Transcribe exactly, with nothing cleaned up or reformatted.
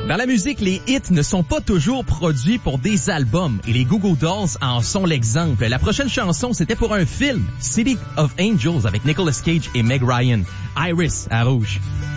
Dans la musique, les hits ne sont pas toujours produits pour des albums et les Goo Goo Dolls en sont l'exemple. La prochaine chanson, c'était pour un film, City of Angels avec Nicolas Cage et Meg Ryan. Iris à rouge.